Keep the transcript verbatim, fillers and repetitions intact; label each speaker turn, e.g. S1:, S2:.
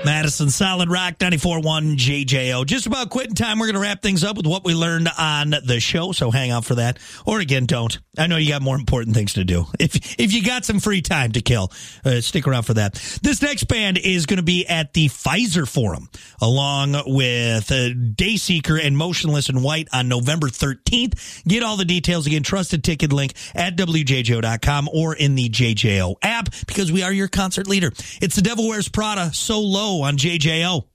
S1: Madison Solid Rock ninety-four point one J J O. Just about quitting time. We're going to wrap things up with what we learned on the show, so hang out for that. Or again, don't. I know you got more important things to do. If if you got some free time to kill, uh, stick around for that. This next band is going to be at the Pfizer Forum, along with uh, Dayseeker and Motionless in White on November thirteenth. Get all the details again. Trusted ticket link at W J J O dot com or in the J J O app, because we are your concert leader. It's The Devil Wears Prada, So Low on J J O.